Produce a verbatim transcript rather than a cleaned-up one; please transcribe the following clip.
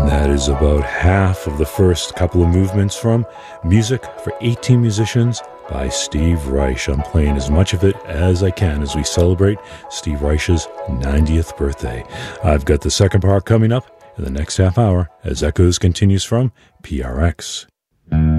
That is about half of the first couple of movements from Music for eighteen Musicians by Steve Reich. I'm playing as much of it as I can as we celebrate Steve Reich's ninetieth birthday. I've got the second part coming up in the next half hour as Echoes continues from P R X.